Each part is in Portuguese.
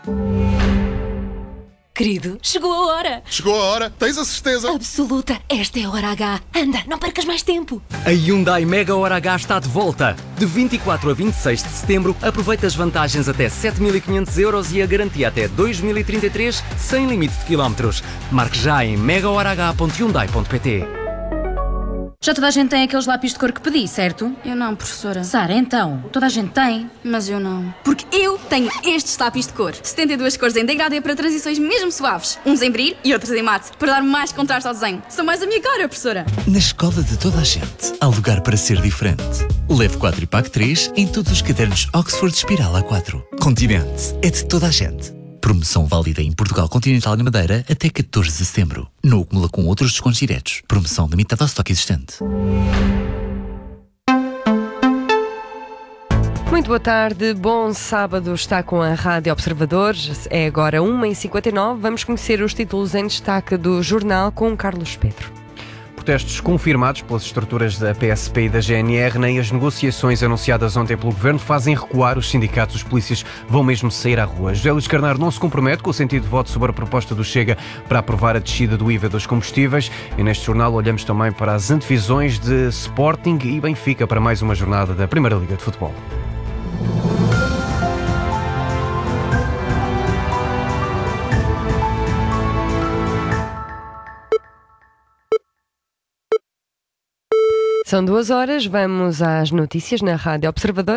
Querido, chegou a hora! Chegou a hora, tens a certeza? Absoluta, esta é a hora H. Anda, não percas mais tempo. A Hyundai Mega Hora H está de volta. De 24 a 26 de setembro, aproveita as vantagens até 7.500€ e a garantia até 2033, sem limite de quilómetros. Marque já em megahorah.hyundai.pt. Já toda a gente tem aqueles lápis de cor que pedi, certo? Eu não, professora. Sara, então, toda a gente tem. Mas eu não. Porque eu tenho estes lápis de cor. 72 cores em degradê para transições mesmo suaves. Uns em brilho e outros em mate, para dar mais contraste ao desenho. São mais a minha cara, professora. Na escola de toda a gente, há lugar para ser diferente. Leve 4 e pague 3 em todos os cadernos Oxford Espiral A4. Continente é de toda a gente. Promoção válida em Portugal Continental e na Madeira até 14 de setembro. Não acumula com outros descontos diretos. Promoção limitada ao estoque existente. Muito boa tarde, bom sábado, está com a Rádio Observador. É agora 1h59. Vamos conhecer os títulos em destaque do jornal com Carlos Pedro. Protestos confirmados pelas estruturas da PSP e da GNR, nem as negociações anunciadas ontem pelo Governo fazem recuar os sindicatos. Os polícias vão mesmo sair à rua. José Luís Carneiro não se compromete com o sentido de voto sobre a proposta do Chega para aprovar a descida do IVA dos combustíveis. E neste jornal olhamos também para as antevisões de Sporting e Benfica para mais uma jornada da Primeira Liga de Futebol. São 2h, vamos às notícias na Rádio Observador.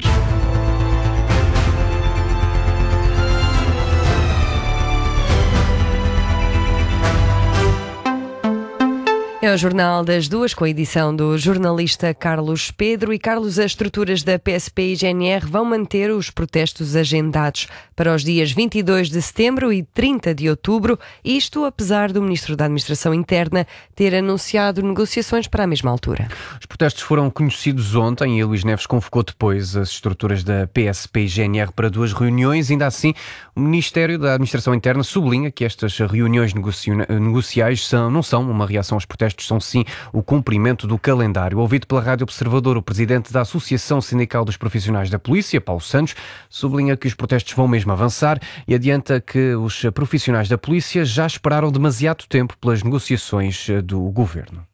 É o Jornal das Duas, com a edição do jornalista Carlos Pedro. E Carlos, as estruturas da PSP e GNR vão manter os protestos agendados para os dias 22 de setembro e 30 de outubro, isto apesar do Ministro da Administração Interna ter anunciado negociações para a mesma altura. Os protestos foram conhecidos ontem e Luís Neves convocou depois as estruturas da PSP e GNR para 2 reuniões. Ainda assim, o Ministério da Administração Interna sublinha que estas reuniões negociais não são uma reação aos protestos, são sim o cumprimento do calendário. Ouvido pela Rádio Observador, o presidente da Associação Sindical dos Profissionais da Polícia, Paulo Santos, sublinha que os protestos vão mesmo avançar e adianta que os profissionais da Polícia já esperaram demasiado tempo pelas negociações do Governo.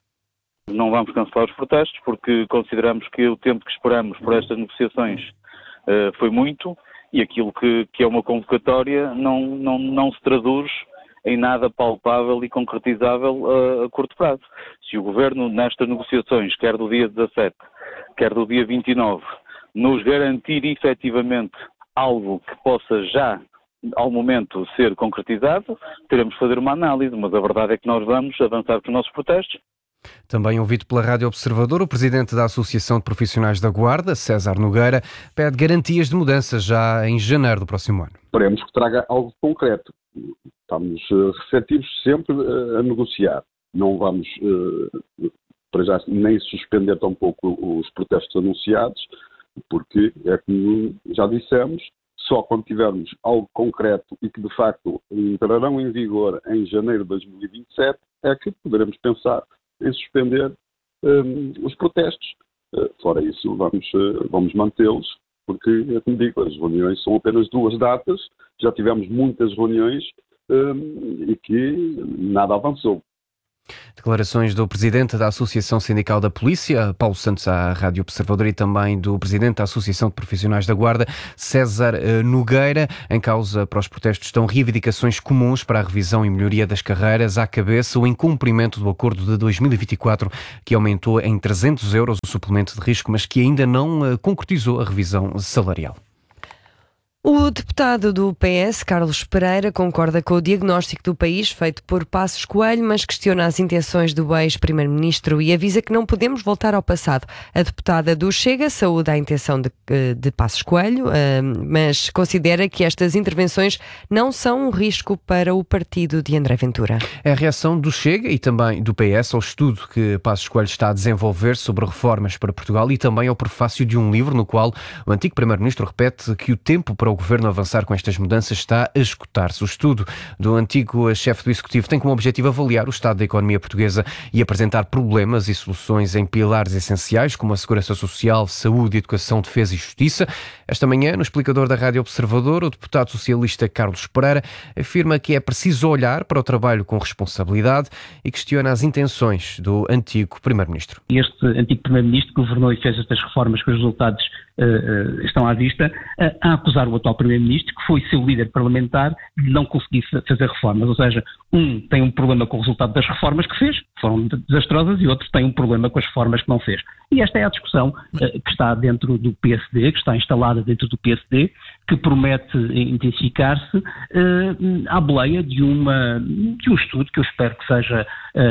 Não vamos cancelar os protestos porque consideramos que o tempo que esperamos por estas negociações foi muito e aquilo que é uma convocatória não se traduz em nada palpável e concretizável a curto prazo. Se o Governo, nestas negociações, quer do dia 17, quer do dia 29, nos garantir efetivamente algo que possa já, ao momento, ser concretizado, teremos que fazer uma análise, mas a verdade é que nós vamos avançar com os nossos protestos. Também ouvido pela Rádio Observador, o presidente da Associação de Profissionais da Guarda, César Nogueira, pede garantias de mudança já em janeiro do próximo ano. Esperemos que traga algo concreto. Estamos receptivos sempre a negociar. Não vamos, para já, nem suspender tão pouco os protestos anunciados, porque, é como já dissemos, só quando tivermos algo concreto e que, de facto, entrarão em vigor em janeiro de 2027, é que poderemos pensar em suspender os protestos. Fora isso, vamos mantê-los, porque, é como digo, as reuniões são apenas 2 datas, já tivemos muitas reuniões e que nada avançou. Declarações do presidente da Associação Sindical da Polícia, Paulo Santos, à Rádio Observador, e também do presidente da Associação de Profissionais da Guarda, César Nogueira. Em causa para os protestos estão reivindicações comuns para a revisão e melhoria das carreiras, à cabeça o incumprimento do acordo de 2024, que aumentou em 300€ o suplemento de risco, mas que ainda não concretizou a revisão salarial. O deputado do PS, Carlos Pereira, concorda com o diagnóstico do país feito por Passos Coelho, mas questiona as intenções do ex-primeiro-ministro e avisa que não podemos voltar ao passado. A deputada do Chega saúda a intenção de Passos Coelho, mas considera que estas intervenções não são um risco para o partido de André Ventura. É a reação do Chega e também do PS ao estudo que Passos Coelho está a desenvolver sobre reformas para Portugal e também ao prefácio de um livro no qual o antigo primeiro-ministro repete que o tempo para o ao Governo avançar com estas mudanças está a esgotar-se. O estudo do antigo chefe do Executivo tem como objetivo avaliar o estado da economia portuguesa e apresentar problemas e soluções em pilares essenciais como a segurança social, saúde, educação, defesa e justiça. Esta manhã, no explicador da Rádio Observador, o deputado socialista Carlos Pereira afirma que é preciso olhar para o trabalho com responsabilidade e questiona as intenções do antigo Primeiro-Ministro. Este antigo Primeiro-Ministro governou e fez estas reformas que os resultados estão à vista, a acusar o atual Primeiro-Ministro, que foi seu líder parlamentar, de não conseguir fazer reformas. Ou seja, um tem um problema com o resultado das reformas que fez, que foram desastrosas, e outro tem um problema com as reformas que não fez. E esta é a discussão que está dentro do PSD, que está instalada dentro do PSD, que promete intensificar-se à boleia de um estudo que eu espero que seja,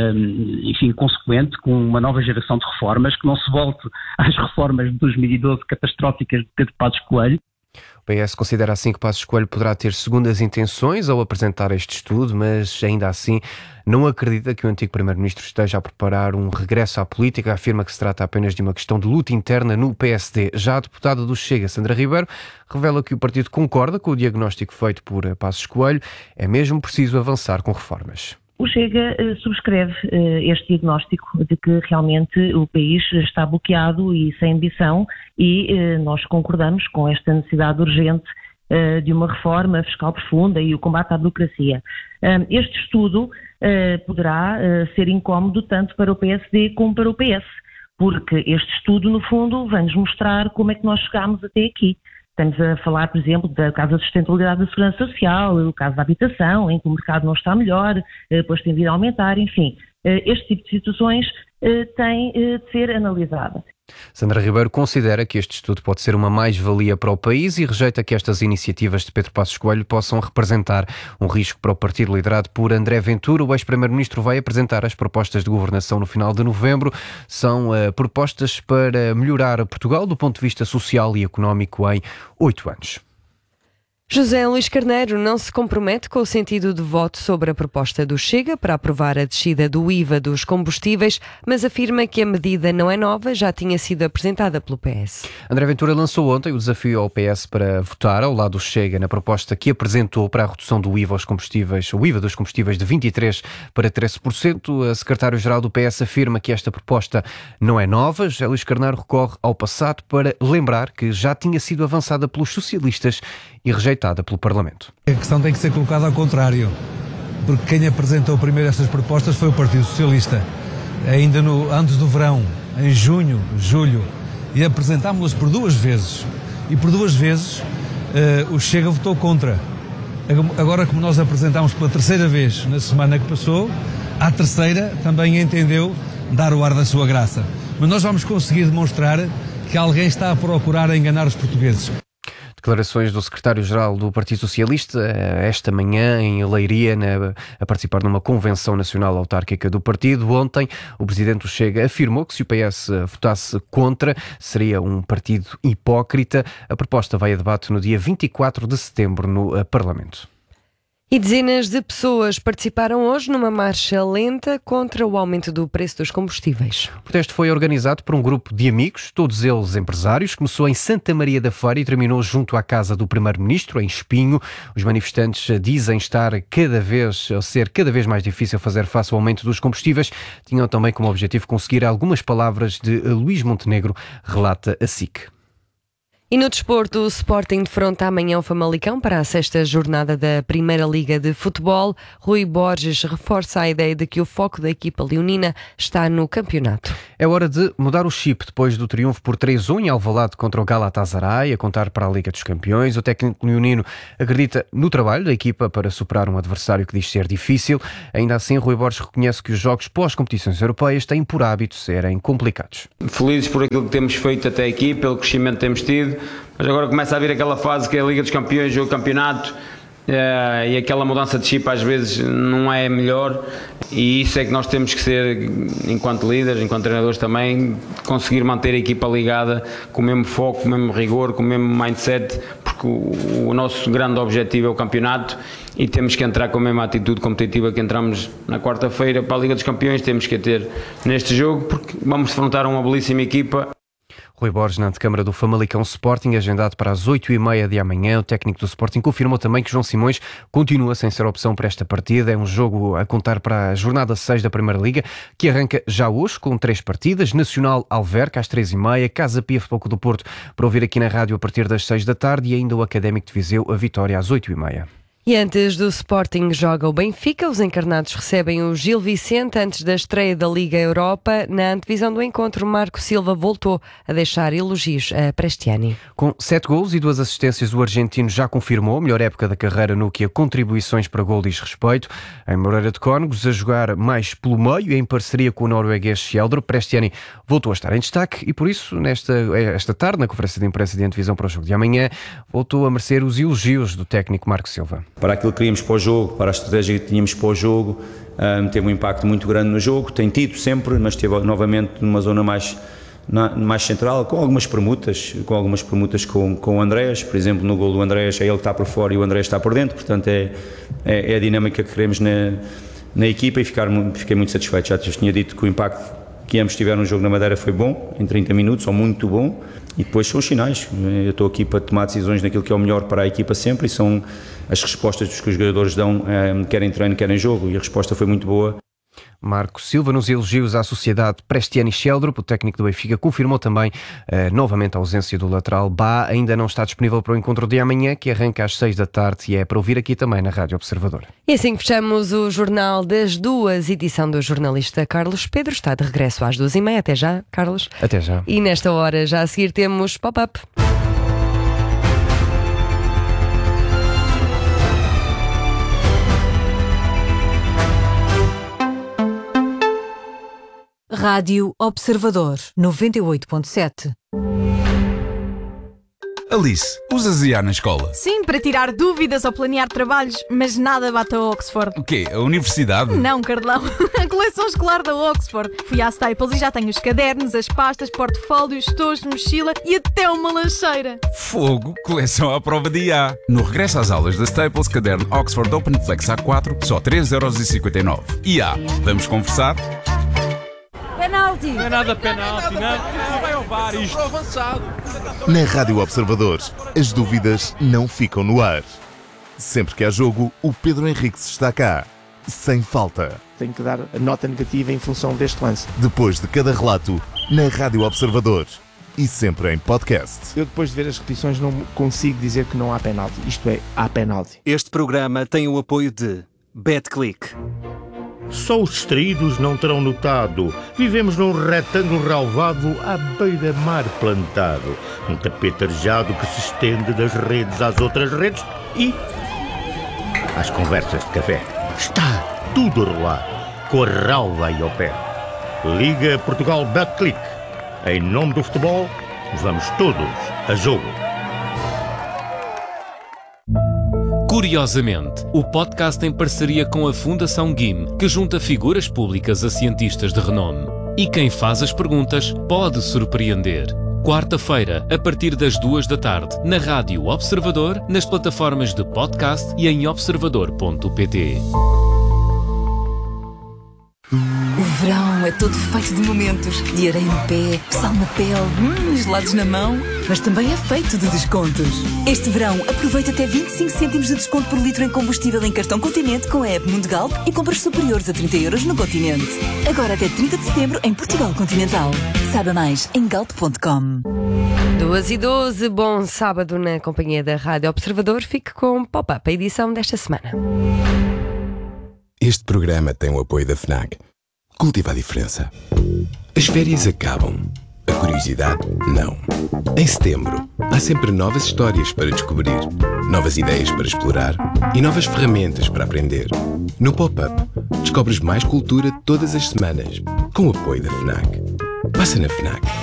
consequente, com uma nova geração de reformas, que não se volte às reformas de 2012 catastróficas de Pedro Passos Coelho. O PS considera assim que Passos Coelho poderá ter segundas intenções ao apresentar este estudo, mas ainda assim não acredita que o antigo Primeiro-Ministro esteja a preparar um regresso à política. Afirma que se trata apenas de uma questão de luta interna no PSD. Já a deputada do Chega, Sandra Ribeiro, revela que o partido concorda com o diagnóstico feito por Passos Coelho. É mesmo preciso avançar com reformas. O Chega subscreve este diagnóstico de que realmente o país está bloqueado e sem ambição, e nós concordamos com esta necessidade urgente de uma reforma fiscal profunda e o combate à burocracia. Este estudo poderá ser incómodo tanto para o PSD como para o PS, porque este estudo, no fundo, vai-nos mostrar como é que nós chegámos até aqui. Estamos a falar, por exemplo, do caso da sustentabilidade da segurança social, o caso da habitação, em que o mercado não está melhor, depois tem vindo a aumentar, enfim. Este tipo de situações tem de ser analisada. Sandra Ribeiro considera que este estudo pode ser uma mais-valia para o país e rejeita que estas iniciativas de Pedro Passos Coelho possam representar um risco para o partido liderado por André Ventura. O ex-primeiro-ministro vai apresentar as propostas de governação no final de novembro. São propostas para melhorar Portugal do ponto de vista social e económico em 8 anos. José Luís Carneiro não se compromete com o sentido de voto sobre a proposta do Chega para aprovar a descida do IVA dos combustíveis, mas afirma que a medida não é nova, já tinha sido apresentada pelo PS. André Ventura lançou ontem o desafio ao PS para votar ao lado do Chega na proposta que apresentou para a redução do IVA aos combustíveis, o IVA dos combustíveis de 23% para 13%. A secretário-geral do PS afirma que esta proposta não é nova. José Luís Carneiro recorre ao passado para lembrar que já tinha sido avançada pelos socialistas e rejeitada pelo Parlamento. A questão tem que ser colocada ao contrário, porque quem apresentou primeiro estas propostas foi o Partido Socialista, ainda antes do verão, em junho, julho, e apresentámos-las por 2 vezes, e por 2 vezes o Chega votou contra. Agora, como nós apresentámos pela 3ª vez na semana que passou, à 3ª também entendeu dar o ar da sua graça. Mas nós vamos conseguir demonstrar que alguém está a procurar enganar os portugueses. Declarações do secretário-geral do Partido Socialista esta manhã em Leiria, a participar numa convenção nacional autárquica do partido. Ontem, o presidente do Chega afirmou que se o PS votasse contra, seria um partido hipócrita. A proposta vai a debate no dia 24 de setembro no Parlamento. E dezenas de pessoas participaram hoje numa marcha lenta contra o aumento do preço dos combustíveis. O protesto foi organizado por um grupo de amigos, todos eles empresários. Começou em Santa Maria da Feira e terminou junto à casa do Primeiro-Ministro, em Espinho. Os manifestantes dizem ser cada vez mais difícil fazer face ao aumento dos combustíveis. Tinham também como objetivo conseguir algumas palavras de Luís Montenegro, relata a SIC. E no desporto, o Sporting defronta amanhã o Famalicão para a 6ª jornada da Primeira Liga de Futebol. Rui Borges reforça a ideia de que o foco da equipa leonina está no campeonato. É hora de mudar o chip depois do triunfo por 3-1 em Alvalade contra o Galatasaray, a contar para a Liga dos Campeões. O técnico leonino acredita no trabalho da equipa para superar um adversário que diz ser difícil. Ainda assim, Rui Borges reconhece que os jogos pós-competições europeias têm por hábito serem complicados. Felizes por aquilo que temos feito até aqui, pelo crescimento que temos tido. Mas agora começa a vir aquela fase que é a Liga dos Campeões, o campeonato, e aquela mudança de chip às vezes não é melhor, e isso é que nós temos que ser, enquanto líderes, enquanto treinadores também, conseguir manter a equipa ligada com o mesmo foco, com o mesmo rigor, com o mesmo mindset, porque o nosso grande objetivo é o campeonato e temos que entrar com a mesma atitude competitiva que entramos na quarta-feira para a Liga dos Campeões, temos que a ter neste jogo, porque vamos defrontar uma belíssima equipa. Rui Borges, na antecâmara do Famalicão Sporting, agendado para as 8h30 de amanhã. O técnico do Sporting confirmou também que João Simões continua sem ser opção para esta partida. É um jogo a contar para a jornada 6 da Primeira Liga, que arranca já hoje com 3 partidas. Nacional Alverca às 3h30, Casa Pia Futebol Clube do Porto para ouvir aqui na rádio a partir das 6 da tarde e ainda o Académico de Viseu, a Vitória às 8h30. E antes do Sporting joga o Benfica, os encarnados recebem o Gil Vicente antes da estreia da Liga Europa. Na antevisão do encontro, Marco Silva voltou a deixar elogios a Prestiani. Com 7 golos e 2 assistências, o argentino já confirmou a melhor época da carreira no que a contribuições para gol diz respeito. Em Moreira de Cónegos, a jogar mais pelo meio e em parceria com o norueguês Schjelderup, Prestiani voltou a estar em destaque e por isso, esta tarde, na conferência de imprensa de antevisão para o jogo de amanhã, voltou a merecer os elogios do técnico Marco Silva. Para aquilo que queríamos para o jogo, para a estratégia que tínhamos para o jogo, teve um impacto muito grande no jogo, tem tido sempre, mas esteve novamente numa zona mais central, com algumas permutas com o Andrés. Por exemplo, no gol do Andrés é ele que está por fora e o Andrés está por dentro, portanto é a dinâmica que queremos na equipa e fiquei muito satisfeito. Já tinha dito que o impacto que ambos tiveram no jogo na Madeira foi bom, em 30 minutos, ou muito bom, e depois são os sinais. Eu estou aqui para tomar decisões naquilo que é o melhor para a equipa sempre, e são as respostas que os jogadores dão, quer em treino, quer em jogo, e a resposta foi muito boa. Marco Silva, nos elogios à sociedade Prestiani Schjelderup, o técnico do Benfica, confirmou também novamente a ausência do lateral Bá. Ainda não está disponível para o encontro de amanhã, que arranca às 6 da tarde e é para ouvir aqui também na Rádio Observador. E assim fechamos o Jornal das 2, edição do jornalista Carlos Pedro. Está de regresso às 2h30. Até já, Carlos. Até já. E nesta hora, já a seguir, temos Pop-Up. Rádio Observador 98.7. Alice, usas IA na escola? Sim, para tirar dúvidas ou planear trabalhos, mas nada bate a Oxford. O quê? A universidade? Não, Carlão. A coleção escolar da Oxford. Fui à Staples e já tenho os cadernos, as pastas, portfólios, estojos, mochila e até uma lancheira. Fogo, coleção à prova de IA. No regresso às aulas da Staples, caderno Oxford Open Flex A4, só 3,59€. IA, vamos conversar? Penalti! Não é nada penalti, não vai ao VAR isto. Avançado. Na Rádio Observador, as dúvidas não ficam no ar. Sempre que há jogo, o Pedro Henriques está cá. Sem falta. Tenho que dar a nota negativa em função deste lance. Depois de cada relato, na Rádio Observador. E sempre em podcast. Eu depois de ver as repetições não consigo dizer que não há penalti. Isto é, há penalti. Este programa tem o apoio de BetClick. Só os distraídos não terão notado. Vivemos num retângulo relvado à beira-mar plantado. Um tapete arejado que se estende das redes às outras redes e às conversas de café. Está tudo a rolar, com a relva aí ao pé. Liga Portugal BetClick. Em nome do futebol, vamos todos a jogo. Curiosamente, o podcast em parceria com a Fundação GIM, que junta figuras públicas a cientistas de renome. E quem faz as perguntas pode surpreender. Quarta-feira, a partir das 2 da tarde, na Rádio Observador, nas plataformas de podcast e em observador.pt. O verão é todo feito de momentos, de areia no pé, sal na pele, gelados na mão, mas também é feito de descontos. Este verão, aproveita até 25 cêntimos de desconto por litro em combustível em cartão Continente com a app Mundo Galp e compras superiores a 30€ no Continente. Agora até 30 de setembro em Portugal Continental. Saiba mais em galp.com. 2h12, bom sábado na companhia da Rádio Observador. Fique com Pop-Up, a edição desta semana. Este programa tem o apoio da FNAC. Cultiva a diferença. As férias acabam. A curiosidade, não. Em setembro, há sempre novas histórias para descobrir, novas ideias para explorar e novas ferramentas para aprender. No Pop-Up, descobres mais cultura todas as semanas, com o apoio da FNAC. Passa na FNAC.